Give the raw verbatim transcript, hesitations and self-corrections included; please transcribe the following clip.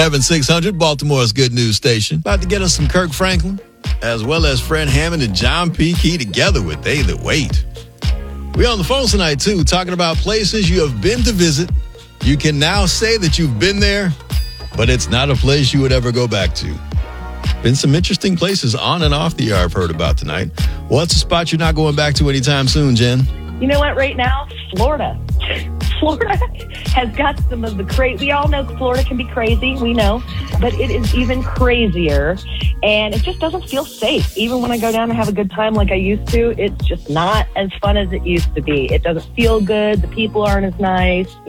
Heaven six hundred, Baltimore's good news station. About to get us some Kirk Franklin, as well as Fred Hammond and John P. Key together with They That Wait. We're on the phone tonight, too, talking about places you have been to visit. You can now say that you've been there, but it's not a place you would ever go back to. Been some interesting places on and off the air I've heard about tonight. What's a spot you're not going back to anytime soon, Jen? You know what? Right now, Florida. Florida has got some of the crazy. We all know Florida can be crazy. We know. But it is even crazier. And it just doesn't feel safe. Even when I go down and have a good time like I used to, it's just not as fun as it used to be. It doesn't feel good. The people aren't as nice.